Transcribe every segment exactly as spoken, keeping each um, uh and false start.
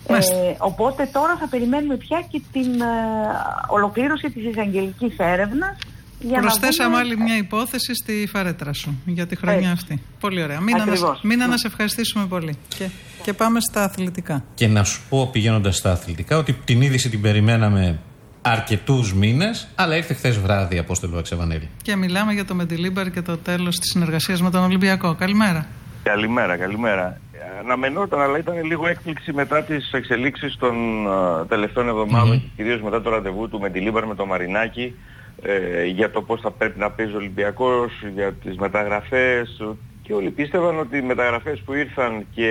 Ε, οπότε τώρα θα περιμένουμε πια και την ε, ολοκλήρωση της εισαγγελικής έρευνας. Προσθέσαμε δούμε... άλλη μια υπόθεση στη φαρέτρα σου για τη χρονιά Έτσι. αυτή. Πολύ ωραία. Μήνα να, μήνα να σε ευχαριστήσουμε πολύ. Και, και πάμε στα αθλητικά. Και να σου πω, πηγαίνοντας στα αθλητικά, ότι την είδηση την περιμέναμε αρκετούς μήνες, αλλά ήρθε χθες βράδυ, Απόστολο Αξεβανέλη. Και μιλάμε για το Μεντιλίμπαρ και το τέλος της συνεργασίας με τον Ολυμπιακό. Καλημέρα. Καλημέρα, καλημέρα. Αναμενόταν, αλλά ήταν λίγο έκπληξη μετά τις εξελίξεις των uh, τελευταίων εβδομάδων mm-hmm. και κυρίως μετά το ραντεβού του Μεντιλίμπαρ με το Μαρινάκι ε, για το πώς θα πρέπει να παίζει ο Ολυμπιακός, για τις μεταγραφές, και όλοι πίστευαν ότι οι μεταγραφές που ήρθαν και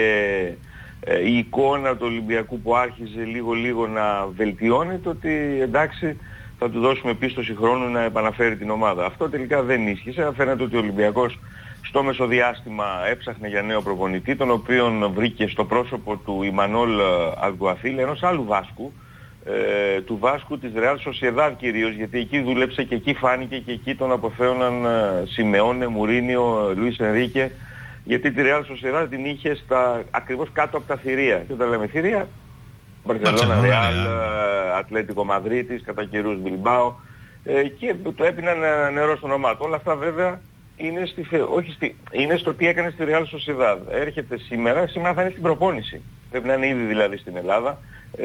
ε, η εικόνα του Ολυμπιακού που άρχιζε λίγο-λίγο να βελτιώνεται, ότι εντάξει θα του δώσουμε πίστοση χρόνου να επαναφέρει την ομάδα. Αυτό τελικά δεν ίσχυσε. Φαίνεται ότι ο Ολυμπιακός στο μεσοδιάστημα έψαχνε για νέο προπονητή, τον οποίον βρήκε στο πρόσωπο του Ιμανόλ Αλγκουαθίλ, ενός άλλου Βάσκου, ε, του Βάσκου της Ρεάλ Σοσιεδάδ κυρίως, γιατί εκεί δούλεψε και εκεί φάνηκε και εκεί τον αποθέωναν ε, Σιμεώνε, Μουρίνιο, Λουίς Ενρίκε, γιατί τη Ρεάλ Σοσιεδάδ την είχε στα, ακριβώς κάτω από τα θηρία. Και όταν λέμε θηρία, Μπαρσελόνα, Ρεάλ, Ατλέτικο Μαδρίτης, κατά καιρούς Μπιλμπάο, ε, και το έπιναν νερό στο όνομά του. Όλα αυτά βέβαια είναι, στη, όχι στη, είναι στο τι έκανε στη Real Sociedad. Έρχεται σήμερα, σήμερα θα είναι στην προπόνηση. Πρέπει να είναι ήδη δηλαδή στην Ελλάδα. Ε,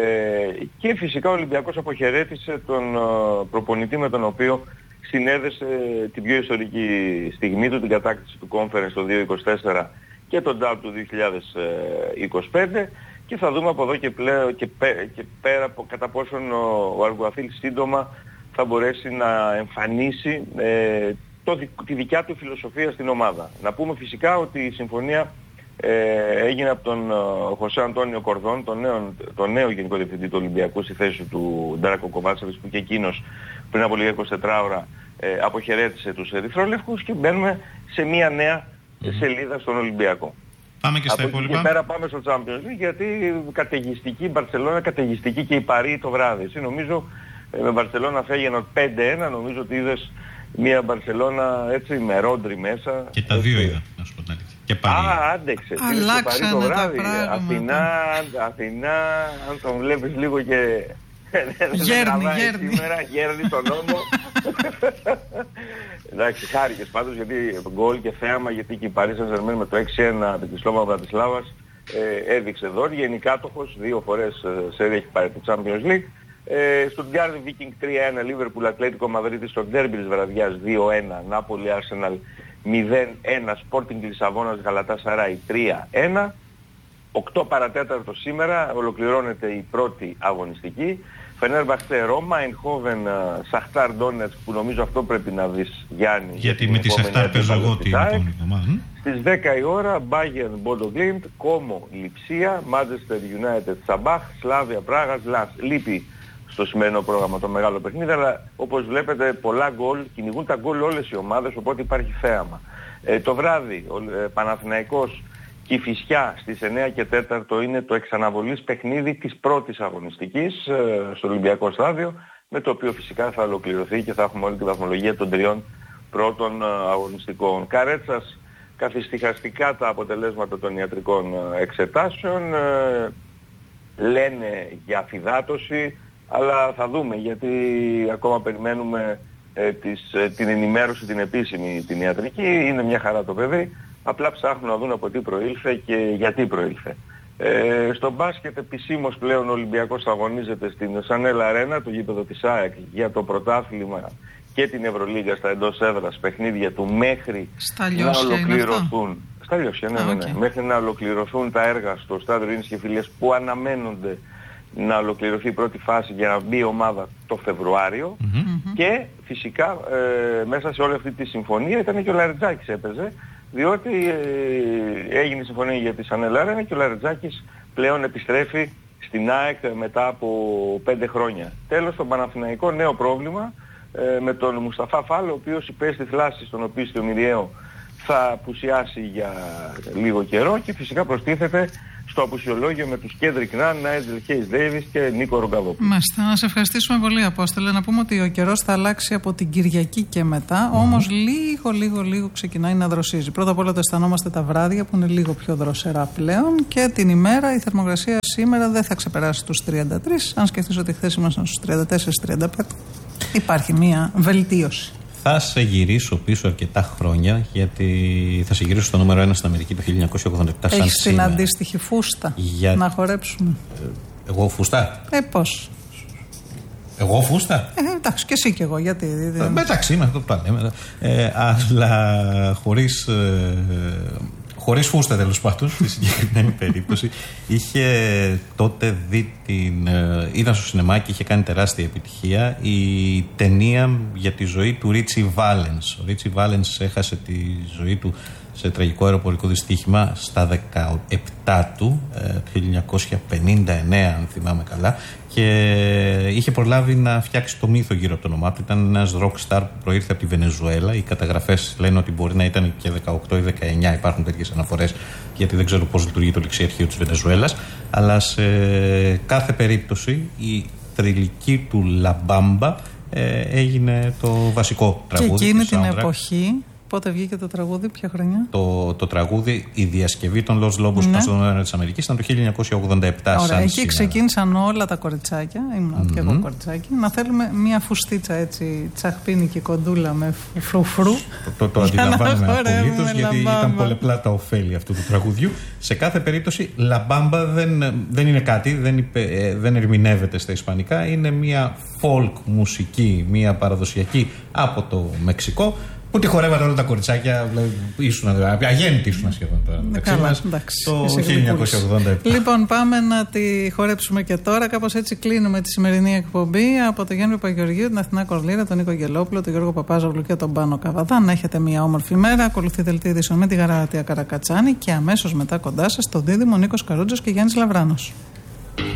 και φυσικά ο Ολυμπιακός αποχαιρέτησε τον uh, προπονητή με τον οποίο συνέδεσε την πιο ιστορική στιγμή του, την κατάκτηση του Conference το δύο χιλιάδες είκοσι τέσσερα και τον ντάμπ του δύο χιλιάδες είκοσι πέντε, και θα δούμε από εδώ και, πλέον, και, πέ, και πέρα από κατά πόσον ο, ο Αλγκουαθίλ σύντομα θα μπορέσει να εμφανίσει ε, το, τη δικιά του φιλοσοφία στην ομάδα. Να πούμε φυσικά ότι η συμφωνία ε, έγινε από τον uh, Χωσέ Αντώνιο Κορδόν, τον νέο, τον νέο Γενικό Διευθυντή του Ολυμπιακού, στη θέση του Ντράκο Κοβάτσεβιτς, που και εκείνος πριν από λίγα είκοσι τέσσερις ώρα ε, αποχαιρέτησε τους ερυθρόλευκους, και μπαίνουμε σε μια νέα mm-hmm. σελίδα στον Ολυμπιακό. Πάμε και στα από υπόλοιπα. εκεί και πέρα πάμε στο Champions League, γιατί καταιγιστική Μπαρσελόνα, καταιγιστική και η Παρί το βράδυ. Εσύ νομίζω ε, με Μπαρσελόνα φέγαιναν πέντε ένα, νομίζω ότι είδες μια Μπαρσελόνα έτσι με Ρόντρι μέσα. Και τα δύο είδα, να σου πω την αλήθεια. Και Παρί. Α, άντεξε. Αλλάξανε το τα βράδυ. πράγματα. Αθηνά, Αθηνά, αν τον βλέπεις λίγο και... Γέρνει, γέρνει. Σήμερα γέρνει τον νόμο. Εντάξει, χάρηκες πάντως, γιατί γκολ και θέαμα, γιατί και η Παρί Σεν-Ζερμέν με το έξι ένα με τη Σλόβα Βρατισλάβας ε, έδειξε δόρυ. Είναι κάτοχος, δύο φορές σε έχει πάρει το Champions League. Ε, στο Stuttgart Viking τρία ένα, Liverpool Ατλέτικο Μαδρίτης, στο ντέρμπι της βραδιάς δύο ένα, Νάπολη Arsenal μηδέν ένα, Sporting Λισαβόνας Γαλατάσαράι τρία ένα. οκτώ παρατέταρτο σήμερα ολοκληρώνεται η πρώτη αγωνιστική. Φενέρμπαχτσε Ρώμα, Εινχόβεν Σαχτάρ Ντόνετσκ, που νομίζω αυτό πρέπει να δεις, Γιάννη. Γιατί με τη Σαχτάρ παίζω εγώ την επόμενη εβδομάδα. Στις δέκα η ώρα Bayern Bodo Glimt, Κόμο Λιψία, Manchester United Σαμπάχ, Σλάβια Πράγας, Λας. Λείπει στο σημερινό πρόγραμμα το μεγάλο παιχνίδι, αλλά όπως βλέπετε πολλά γκολ, κυνηγούν τα γκολ όλες οι ομάδες, οπότε υπάρχει θέαμα. Ε, το βράδυ ο ε, Παναθηναϊκός Κηφισιά στις εννιά και τέσσερα είναι το εξαναβολής παιχνίδι της πρώτης αγωνιστικής ε, στο Ολυμπιακό Στάδιο, με το οποίο φυσικά θα ολοκληρωθεί και θα έχουμε όλη τη βαθμολογία των τριών πρώτων ε, αγωνιστικών. Καρέτσας, καθιστυχαστικά τα αποτελέσματα των ιατρικών ε, εξετάσεων, ε, λένε για αφυδάτωση, αλλά θα δούμε, γιατί ακόμα περιμένουμε ε, τις, ε, την ενημέρωση την επίσημη, την ιατρική. Είναι μια χαρά το παιδί. Απλά ψάχνουν να δουν από τι προήλθε και γιατί προήλθε. Ε, στο μπάσκετ επισήμως πλέον ο Ολυμπιακός αγωνίζεται στην Σανέλ Αρένα, το γήπεδο της ΑΕΚ, για το πρωτάθλημα και την Ευρωλίγκα στα εντός έδρας παιχνίδια του, μέχρι να ολοκληρωθούν. Στα Λιώσια, ναι, ναι, ναι. Okay. Μέχρι να ολοκληρωθούν τα έργα στο Στάδιο Ειρήνης και Φιλίας, που αναμένονται να ολοκληρωθεί η πρώτη φάση για να μπει η ομάδα το Φεβρουάριο. Mm-hmm. Και φυσικά ε, μέσα σε όλη αυτή τη συμφωνία ήταν και ο Λαρετζάκης έπαιζε, διότι ε, έγινε η συμφωνία για τη Σανέλ Αρένα και ο Λαρετζάκης πλέον επιστρέφει στην ΑΕΚ μετά από πέντε χρόνια. Τέλος, στον Παναθηναϊκό νέο πρόβλημα ε, με τον Μουσταφά Φάλ, ο οποίος υπέστη θλάση στον οπίστιο Μυριαίο, θα απουσιάσει για λίγο καιρό, και φυσικά προστίθεται στο απουσιολόγιο με τους Κέντρικ Ναν, Νάιτζελ Χέις Ντέιβις και Νίκο Ρογκαβόπουλο. Μάλιστα, να σε ευχαριστήσουμε πολύ, Απόστολε. Να πούμε ότι ο καιρός θα αλλάξει από την Κυριακή και μετά, mm. όμως λίγο, λίγο, λίγο ξεκινάει να δροσίζει. Πρώτα απ' όλα το αισθανόμαστε τα βράδια που είναι λίγο πιο δροσερά πλέον και την ημέρα η θερμοκρασία σήμερα δεν θα ξεπεράσει τους τριάντα τρεις. Αν σκεφτείς ότι χθες ήμασταν στους τριάντα τέσσερα τριάντα πέντε, υπάρχει μία βελτίωση. Θα σε γυρίσω πίσω αρκετά χρόνια, γιατί θα σε γυρίσω στο νούμερο ένα στην Αμερική το χίλια εννιακόσια ογδόντα επτά. Έχεις την αντίστοιχη φούστα για... να χορέψουμε. Εγώ φούστα. Ε, πώς. Εγώ φούστα. Ε, εντάξει, και εσύ και εγώ, γιατί. Ε, μεταξύ μας, το που λέμε. Ε, αλλά χωρίς. Ε, Χωρίς φούστα, τέλος πάντων, στη συγκεκριμένη περίπτωση. Είχε τότε δει την. Ε, ήταν στο σινεμά και είχε κάνει τεράστια επιτυχία η ταινία για τη ζωή του Ρίτσι Βάλενς. Ο Ρίτσι Βάλενς έχασε τη ζωή του σε τραγικό αεροπορικό δυστύχημα στα δεκαεπτά του, ε, το χίλια εννιακόσια πενήντα εννέα, αν θυμάμαι καλά, και είχε προλάβει να φτιάξει το μύθο γύρω από το όνομά του. Ήταν ένας rock star που προήρθε από τη Βενεζουέλα. Οι καταγραφές λένε ότι μπορεί να ήταν και δεκαοκτώ ή δεκαεννιά. Υπάρχουν τέτοιες αναφορές, γιατί δεν ξέρω πώς λειτουργεί το ληξιαρχείο της Βενεζουέλας. Αλλά σε κάθε περίπτωση η θρυλική του Λαμπάμπα ε, έγινε το βασικό τραγούδι. Και εκείνη την εποχή. Πότε βγήκε το τραγούδι, ποια χρονιά? Το, το τραγούδι, η διασκευή των Los Lobos, ναι, που ήταν στον νούμερο της Αμερικής, ήταν το χίλια εννιακόσια ογδόντα επτά. Ωραία, σαν εκεί σήμερα. ξεκίνησαν όλα τα κοριτσάκια, ήμουν mm-hmm. και εγώ κοριτσάκι, να θέλουμε μια φουστίτσα έτσι τσαχπίνικη κοντούλα με φρουφρού. Το, το, το αντιλαμβάνομαι απολύτως, γιατί ήταν πολλαπλά τα ωφέλη αυτού του τραγουδιού. Σε κάθε περίπτωση, λαμπάμπα δεν, δεν είναι κάτι, δεν, υπε, δεν ερμηνεύεται στα ισπανικά, είναι μια folk μουσική, μια παραδοσιακή από το Μεξικό, που τη χορεύατε όλα τα κοριτσάκια, ήσουν αγέννητοι ήσουν σχεδόν τώρα μεταξύ μας, το χίλια εννιακόσια ογδόντα επτά. Λοιπόν, πάμε να τη χορέψουμε και τώρα. Κάπως έτσι κλείνουμε τη σημερινή εκπομπή. Από τον Γιάννη Παπαγεωργίου, την Αθηνά Κορλήρα, τον Νίκο Γελόπουλο, τον Γιώργο Παπάζογλου και τον Πάνο Καβαδά. Να έχετε μια όμορφη μέρα. Ακολουθεί δελτίο ειδήσεων με τη Γαρατεία Καρακατσάνη και αμέσως μετά κοντά σας τον δίδυμο Νίκος Καρούτζος και Γιάννης Λαβράνος.